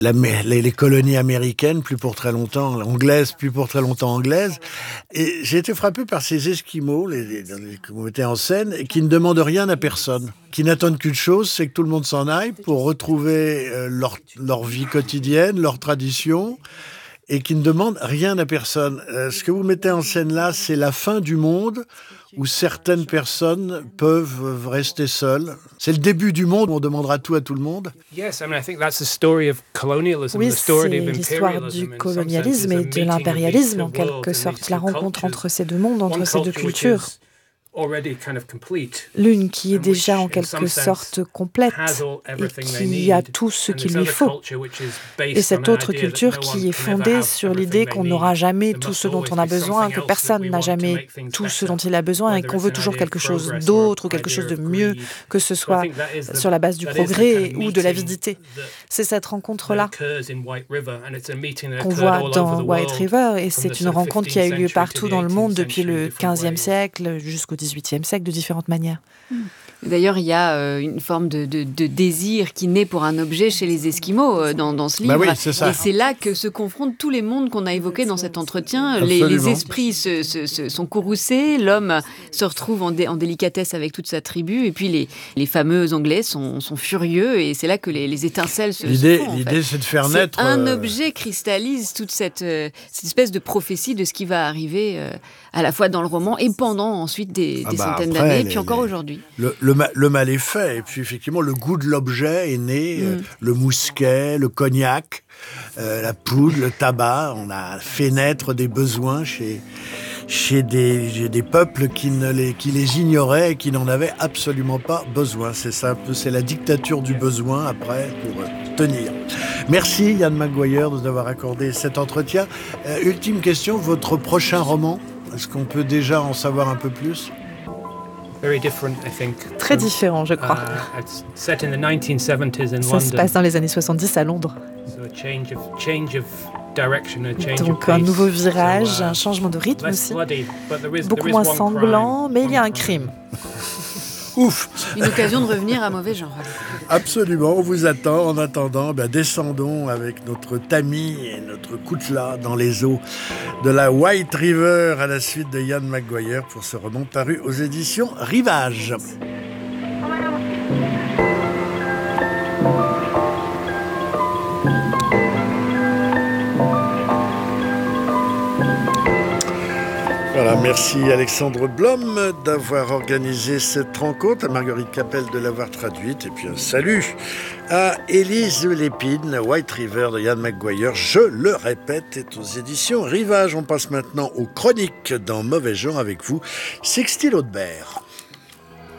les colonies américaines, plus pour très longtemps anglaises, plus pour très longtemps anglaises. Et j'ai été frappé par ces Esquimaux, les que vous mettez en scène, et qui ne demandent rien à personne, qui n'attendent qu'une chose, c'est que tout le monde s'en aille pour retrouver leur vie quotidienne, leurs traditions, et qui ne demandent rien à personne. Ce que vous mettez en scène là, c'est la fin du monde où certaines personnes peuvent rester seules. C'est le début du monde où on demandera tout à tout le monde. Oui, c'est l'histoire du colonialisme et de l'impérialisme, en quelque sorte, la rencontre entre ces deux mondes, entre ces deux cultures. L'une qui est déjà en quelque sorte complète et qui a tout ce qu'il lui faut. Et cette autre culture qui est fondée sur l'idée qu'on n'aura jamais tout ce dont on a besoin, que personne n'a jamais tout ce dont il a besoin et qu'on veut toujours quelque chose d'autre ou quelque chose de mieux, que ce soit sur la base du progrès ou de l'avidité. C'est cette rencontre-là qu'on voit dans White River et c'est une rencontre qui a eu lieu partout dans le monde depuis le XVe siècle jusqu'au XVIIIe siècle de différentes manières. D'ailleurs, il y a une forme de désir qui naît pour un objet chez les Esquimaux dans ce livre. Oui, c'est ça. Et c'est là que se confrontent tous les mondes qu'on a évoqués dans cet entretien. Les esprits sont courroucés, l'homme se retrouve en délicatesse avec toute sa tribu, et puis les fameux Anglais sont furieux, et c'est là que les étincelles se font. L'idée, c'est de faire naître... Un objet cristallise toute cette espèce de prophétie de ce qui va arriver à la fois dans le roman et pendant ensuite des centaines d'années, et puis encore aujourd'hui. Le mal est fait, et puis effectivement, le goût de l'objet est né, le mousquet, le cognac, la poudre, le tabac. On a fait naître des besoins chez des peuples qui les ignoraient et qui n'en avaient absolument pas besoin. C'est ça un peu, c'est la dictature du besoin après pour tenir. Merci Ian McGuire de nous avoir accordé cet entretien. Ultime question, votre prochain roman, est-ce qu'on peut déjà en savoir un peu plus ? Très différent, je crois. Ça se passe dans les années 70 à Londres. Donc un nouveau virage, un changement de rythme aussi. Beaucoup moins sanglant, mais il y a un crime. Ouf! Une occasion de revenir à mauvais genre. Absolument, on vous attend. En attendant, descendons avec notre tamis et notre coutelas dans les eaux de la White River à la suite de Ian McGuire pour ce roman paru aux éditions Rivage. Voilà, merci Alexandre Blom d'avoir organisé cette rencontre, à Marguerite Capelle de l'avoir traduite, et puis un salut à Élise Lépine. White River de Ian McGuire, je le répète, est aux éditions Rivage. On passe maintenant aux chroniques dans Mauvais Genre avec vous, Sixtine Audebert.